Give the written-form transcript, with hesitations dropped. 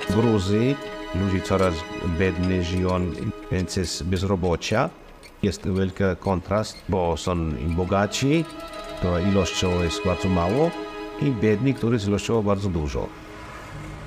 W Gruzji ludzie coraz biedniej żyją, więc jest bezrobocia. Jest wielki kontrast, bo są bogaci, to ilościowo jest bardzo mało, i biedni, którzy jest ilościowo bardzo dużo.